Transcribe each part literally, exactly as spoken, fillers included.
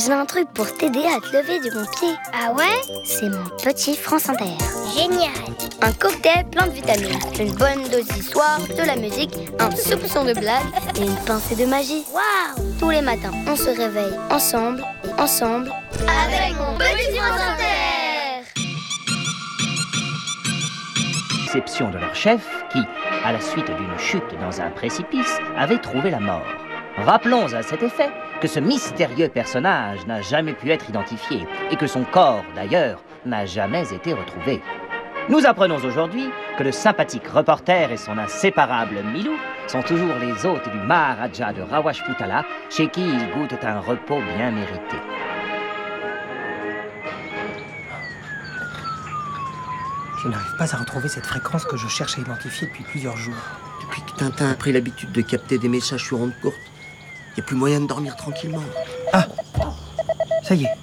J'ai un truc pour t'aider à te lever du bon pied. Ah ouais? C'est mon petit France Inter. Génial! Un cocktail plein de vitamines, une bonne dose d'histoire, de la musique, un soupçon de blague et une pincée de magie. Waouh! Tous les matins, on se réveille ensemble, et ensemble, Avec mon petit France Inter! Exception de leur chef qui, à la suite d'une chute dans un précipice, avait trouvé la mort. Rappelons à cet effet que ce mystérieux personnage n'a jamais pu être identifié et que son corps, d'ailleurs, n'a jamais été retrouvé. Nous apprenons aujourd'hui que le sympathique reporter et son inséparable Milou sont toujours les hôtes du Maharaja de Rawajputala, chez qui ils goûtent un repos bien mérité. Je n'arrive pas à retrouver cette fréquence que je cherche à identifier depuis plusieurs jours. Depuis que Tintin a pris l'habitude de capter des messages sur ondes courtes, il n'y a plus moyen de dormir tranquillement. Ah! Ça y est.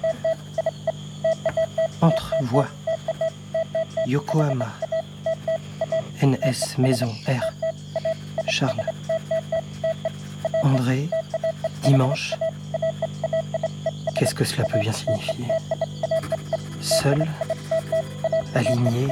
Entre, voix. Yokohama. N S, maison, R. Charles. André. Dimanche. Qu'est-ce que cela peut bien signifier? Seul. Aligné.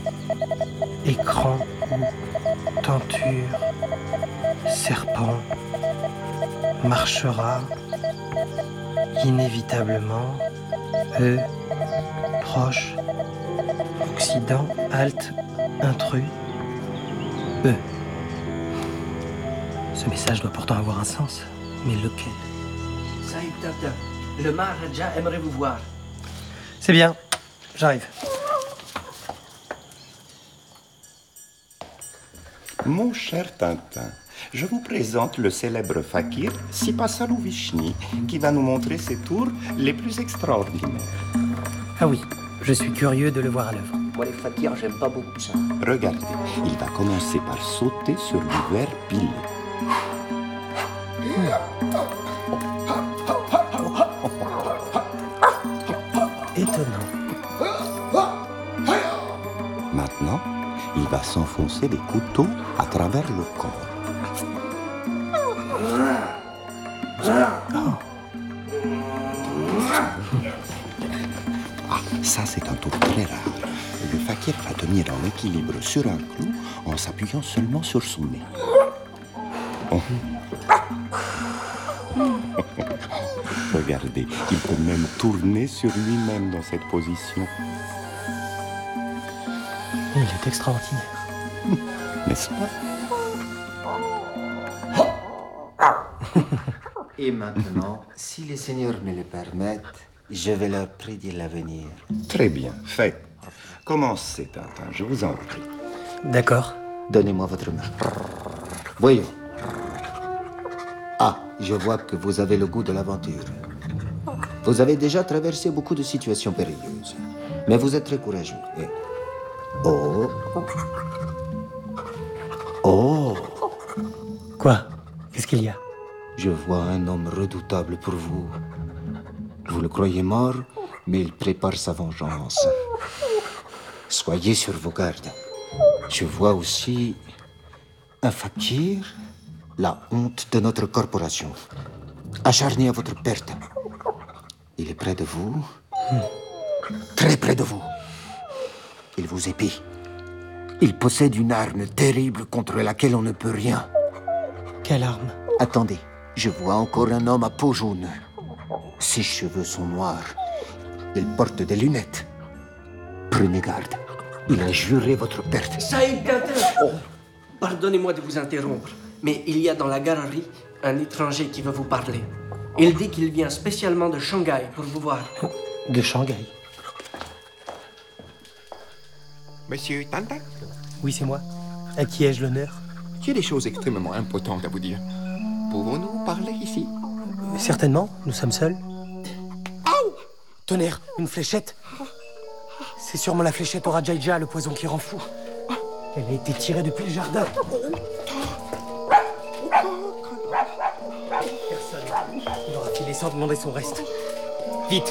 Écran ou tenture. Serpent. Marchera. Inévitablement. E. Proche. Occident. Halte. Intrus. E. Ce message doit pourtant avoir un sens. Mais lequel? Sahib Tintin, le Maharaja aimerait vous voir. C'est bien. J'arrive. Mon cher Tintin, je vous présente le célèbre fakir Sipasalu Vishni, qui va nous montrer ses tours les plus extraordinaires. Ah oui, je suis curieux de le voir à l'œuvre. Moi, les fakirs, j'aime pas beaucoup ça. Regardez, il va commencer par sauter sur du verre pilé. Étonnant. Maintenant, il va s'enfoncer des couteaux à travers le corps. Ah, ça c'est un tour très rare. Le fakir va tenir en équilibre sur un clou en s'appuyant seulement sur son nez. Oh. Regardez, il peut même tourner sur lui-même dans cette position. Il est extraordinaire. N'est-ce pas? Et maintenant, si les seigneurs me le permettent, je vais leur prédire l'avenir. Très bien, faites. Commencez, Tintin, je vous en prie. D'accord. Donnez-moi votre main. Voyons. Ah, je vois que vous avez le goût de l'aventure. Vous avez déjà traversé beaucoup de situations périlleuses. Mais vous êtes très courageux. Et... Oh. Oh. Quoi? Qu'est-ce qu'il y a? Je vois un homme redoutable pour vous. Vous le croyez mort, mais il prépare sa vengeance. Soyez sur vos gardes. Je vois aussi un fakir, la honte de notre corporation, acharné à votre perte. Il est près de vous, très près de vous. Il vous épie. Il possède une arme terrible contre laquelle on ne peut rien. Quelle arme? Attendez, je vois encore un homme à peau jaune. Ses cheveux sont noirs. Il porte des lunettes. Prenez garde. Il a juré votre perte. Sahib Tintin! Oh, pardonnez-moi de vous interrompre, mais il y a dans la galerie un étranger qui veut vous parler. Il dit qu'il vient spécialement de Shanghai pour vous voir. De Shanghai. Monsieur Tintin, Oui, c'est moi. À qui ai-je l'honneur? j'ai des choses extrêmement importantes à vous dire. Pouvons-nous parler ici? Certainement, nous sommes seuls. Tonnerre, une fléchette. C'est sûrement la fléchette au Rajaija, le poison qui rend fou. Elle a été tirée depuis le jardin. Personne. Il aura filé sans demander son reste. Vite,